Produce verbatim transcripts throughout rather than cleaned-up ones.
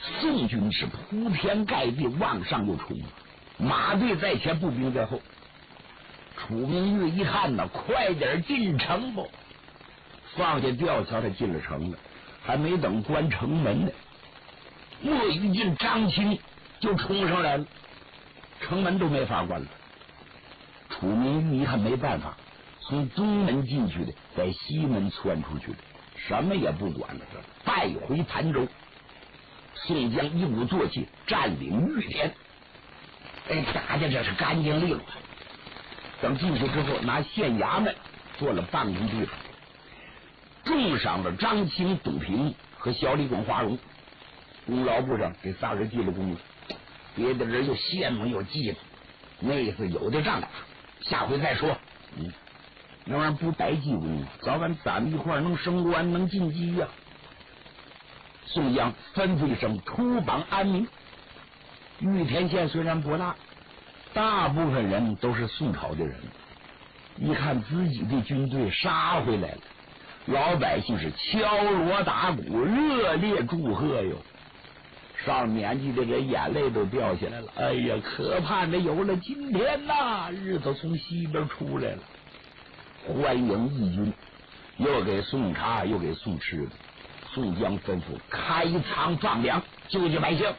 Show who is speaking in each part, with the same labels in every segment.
Speaker 1: 宋军是铺天盖地往上又冲，马队在前，步兵在后。楚明玉一看呢，快点进城吧！放下吊桥，他进了城了，还没等关城门呢，莫雨进、张青就冲上来了，城门都没法关了。楚明玉一看没办法，从东门进去的，在西门窜出去的，什么也不管了，败回潭州。宋江一鼓作气占领玉田，哎，打的这是干净利落。等进去之后，拿县衙门做了办公地方，重赏了张青、董平和小李广、花荣，功劳簿上给仨人记了功了。别的人又羡慕又嫉妒，那次有的仗打，下回再说。嗯，那玩意儿不白记功，早晚咱们一块儿能升官，能晋级呀、啊。宋江吩咐一声，出榜安民。玉田县虽然不大，大部分人都是宋朝的人，一看自己的军队杀回来了，老百姓是敲锣打鼓，热烈祝贺哟。上年纪的人眼泪都掉下来了，哎呀，可盼着有了今天呐，日子从西边出来了。欢迎义军，又给送茶，又给送吃的。宋江吩咐开仓放粮，救济百姓。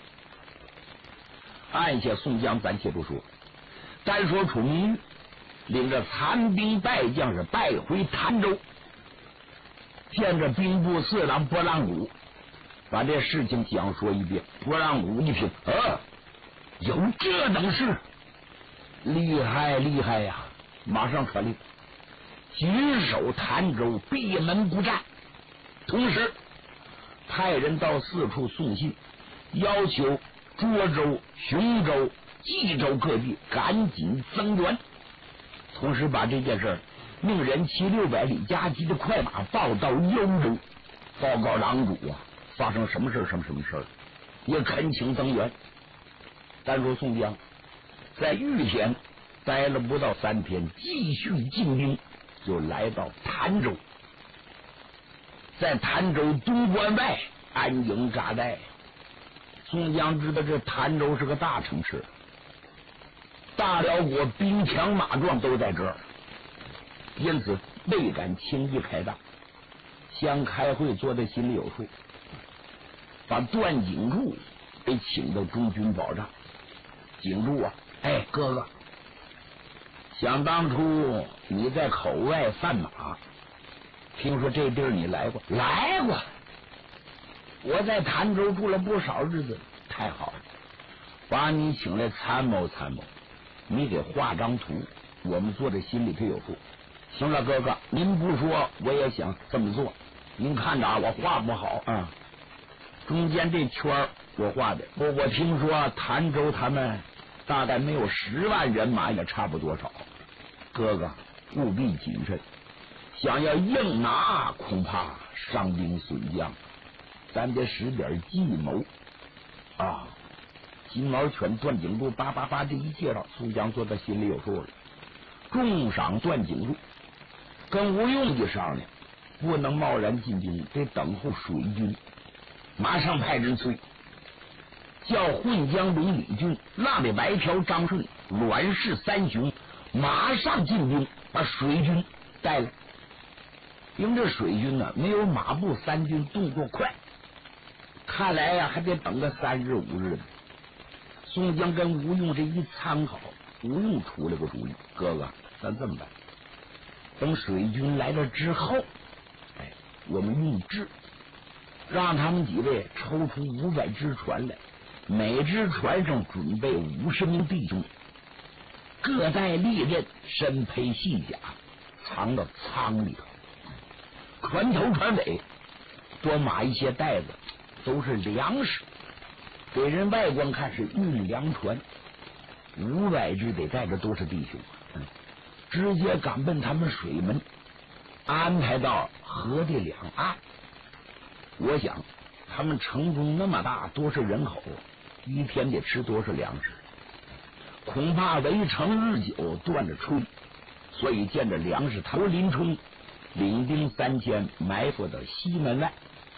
Speaker 1: 按下宋江咱且不说，单说楚明玉领着残兵败将是败回潭州，见着兵部侍郎拨浪鼓，把这事情讲说一遍。拨浪鼓一听，啊，有这等事，厉害厉害呀！马上传令，紧守潭州，闭门不战。同时派人到四处送信，要求涿州、雄州、冀州各地赶紧增援。同时把这件事命人骑六百里加急的快马报到幽州，报告郎主啊，发生什么事什么什么事也恳请增援。单说宋江在玉田待了不到三天，继续进兵，就来到潭州。在潭州东关外安营扎寨。宋江知道这潭州是个大城市，大辽国兵强马壮都在这儿，因此未敢轻易开大。相开会做的心里有数，把段景柱给请到中军保障。景柱啊，哎，哥哥，想当初你在口外贩马，听说这地儿你来过？来过，我在潭州住了不少日子，太好了，把你请来参谋参谋，你给画张图，我们做的心里头有数。行了，哥哥，您不说我也想这么做。您看着我画不好啊，中间这圈我画的，我我听说潭州他们大概没有十万人马，也差不多少。哥哥务必谨慎，想要硬拿，恐怕伤兵损将，咱得使点计谋啊！金毛犬段景柱叭叭叭这一介绍，宋江做到心里有数了，重赏段景柱，跟吴用就商量，不能贸然进兵，得等候水军。马上派人催，叫混江龙李俊、腊里白条张顺、阮氏三雄马上进兵，把水军带来。因为这水军呢，没有马步三军动作快，看来呀、啊、还得等个三日五日呢。宋江跟吴用这一参考，吴用出了个主意，哥哥，咱这么办，等水军来了之后，哎，我们用智，让他们几位抽出五百只船来，每只船上准备五十名弟兄，各带利刃，身披细甲，藏到舱里头。船头船尾多码一些袋子，都是粮食，给人外观看是运粮船。五百只得带着都是弟兄，嗯，直接赶奔他们水门，安排到河的两岸。我想他们城中那么大，多少人口，一天得吃多少粮食，恐怕围城日久，断着吹。所以见着粮食头林冲领兵三千埋伏到西门外，